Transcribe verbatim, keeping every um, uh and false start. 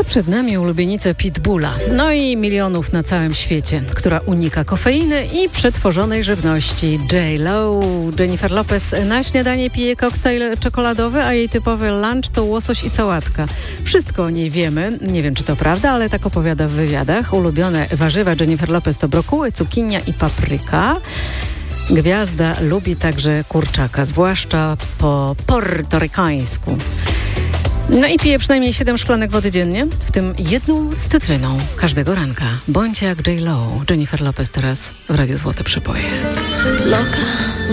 przed nami ulubienice Pitbulla, no i milionów na całym świecie, która unika kofeiny i przetworzonej żywności. J Lo, Jennifer Lopez na śniadanie pije koktajl czekoladowy, a jej typowy lunch to łosoś i sałatka. Wszystko o niej wiemy, nie wiem czy to prawda, ale tak opowiada w wywiadach. Ulubione warzywa Jennifer Lopez to brokuły, cukinia i papryka. Gwiazda lubi także kurczaka, zwłaszcza po portorykańsku. No i pije przynajmniej siedem szklanek wody dziennie, w tym jedną z cytryną każdego ranka. Bądź jak J Lo, Jennifer Lopez teraz w Radiu Złote Przyboje. Loka.